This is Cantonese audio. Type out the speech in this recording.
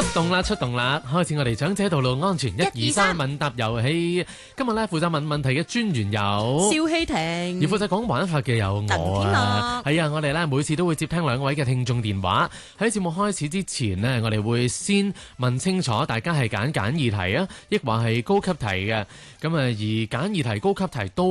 出動啦！開始我哋長者道路安全123問答遊戲。今日咧負責問問題嘅專員有蕭希婷， 而負責講玩法嘅有我啊。係啊，我哋咧每次都會接聽兩位嘅聽眾電話。喺節目開始之前呢，我哋會先問清楚大家係揀簡易題啊，抑或係高級題嘅。咁啊，而簡易題、高級題都